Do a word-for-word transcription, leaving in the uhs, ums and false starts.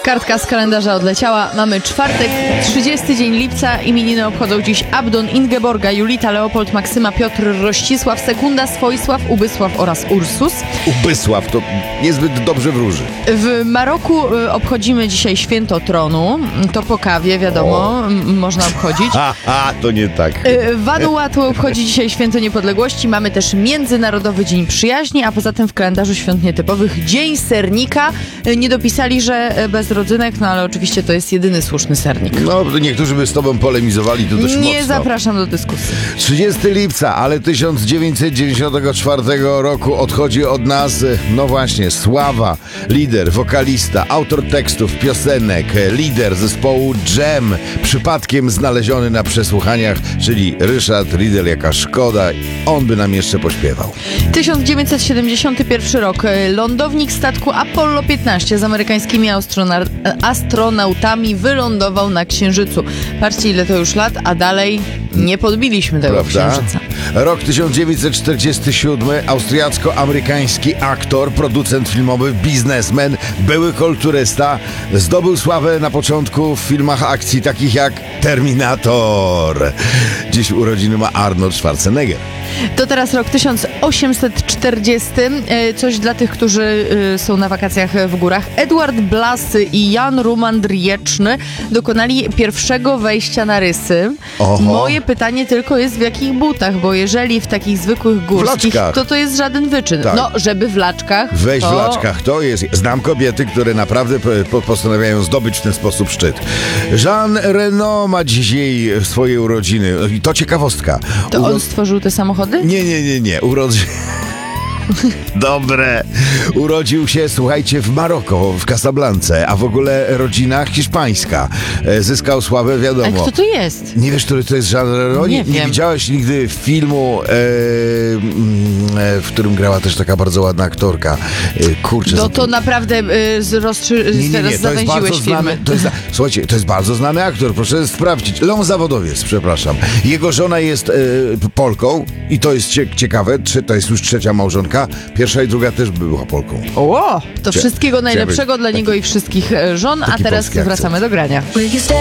Kartka z kalendarza odleciała. Mamy czwartek, trzydziesty dzień lipca. Imieniny obchodzą dziś Abdon, Ingeborga, Julita, Leopold, Maksyma, Piotr, Rościsław, Sekunda, Swoisław, Ubysław oraz Ursus. Ubysław to niezbyt dobrze wróży. W Maroku y, obchodzimy dzisiaj święto tronu. To po kawie, wiadomo, m- można obchodzić. Ha, ha, to nie tak. Y, Vanuatu obchodzi dzisiaj święto niepodległości. Mamy też Międzynarodowy Dzień Przyjaźni, a poza tym w kalendarzu świąt nietypowych Dzień Sernika. Y, Nie dopisali, że y, bez rodzynek, no ale oczywiście to jest jedyny słuszny sernik. No, niektórzy by z tobą polemizowali to dość Nie mocno. zapraszam do dyskusji. trzydziestego lipca, ale tysiąc dziewięćset dziewięćdziesiątego czwartego roku odchodzi od nas, no właśnie, Sława, lider, wokalista, autor tekstów, piosenek, lider zespołu Jam, przypadkiem znaleziony na przesłuchaniach, czyli Ryszard Riedel, jaka szkoda, on by nam jeszcze pośpiewał. tysiąc dziewięćset siedemdziesiąty pierwszy rok. Lądownik statku Apollo piętnaście z amerykańskimi astrona- astronautami wylądował na Księżycu. Patrzcie, ile to już lat, a dalej nie podbiliśmy tego Prawda? Księżyca. Rok tysiąc dziewięćset czterdziesty siódmy. Austriacko-amerykański aktor, producent filmowy, biznesmen, były kulturysta. Zdobył sławę na początku w filmach akcji takich jak Terminator. Dziś urodziny ma Arnold Schwarzenegger. To teraz rok tysiąc osiemset czterdziesty. E, Coś dla tych, którzy e, są na wakacjach w górach. Edward Blasy i Jan Ruman Drieczny dokonali pierwszego wejścia na rysy. Oho. Moje pytanie tylko jest, w jakich butach, bo jeżeli w takich zwykłych górskich, laczkach. to to jest żaden wyczyn. Tak. No, żeby w laczkach. Wejść to... w laczkach, to jest... Znam kobiety, które naprawdę po- postanawiają zdobyć w ten sposób szczyt. Jean Reno ma dzisiaj swoje urodziny. I to ciekawostka. To Uro- on stworzył te samochody? Nie, nie, nie, nie. Urodzi... Dobre. Urodził się, słuchajcie, w Maroko, w Casablance, a w ogóle rodzina hiszpańska. E, Zyskał sławę, A wiadomo. kto to jest? Nie wiesz, który to jest Jean Reno? Nie nie wiem. widziałeś nigdy filmu, e, mm, e, w którym grała też taka bardzo ładna aktorka. E, kurczę. No za- to naprawdę y, z rozstrzy... nie, nie, teraz nie, to jest bardzo zawęziłeś znany, filmy. to jest, słuchajcie, to jest bardzo znany aktor, proszę sprawdzić. Leon Zawodowiec, przepraszam. Jego żona jest e, Polką i to jest cie, ciekawe, czy to jest już trzecia małżonka. Pierwsza i druga też była Polką. O, to Chcia- wszystkiego najlepszego chciałbym dla niego i wszystkich e, żon, a taki teraz polski akcent. wracamy do grania.